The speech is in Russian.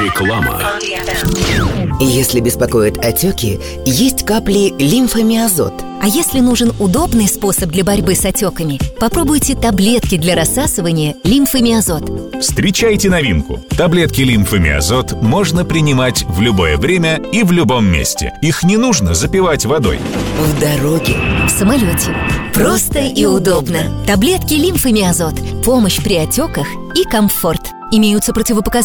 Реклама. Если беспокоят отеки, есть капли лимфомиазот. А если нужен удобный способ для борьбы с отеками, попробуйте таблетки для рассасывания лимфомиазот. Встречайте новинку. Таблетки лимфомиазот можно принимать в любое время и в любом месте. Их не нужно запивать водой. В дороге, В самолете. Просто и удобно. Таблетки лимфомиазот. Помощь при отеках и комфорт. Имеются противопоказания